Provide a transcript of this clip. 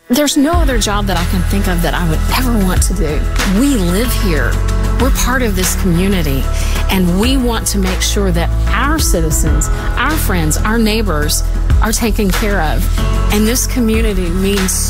There's no other job that I can think of that I would ever want to do. We live here. We're part of this community, and we want to make sure that our citizens, our friends, our neighbors are taken care of. And this community means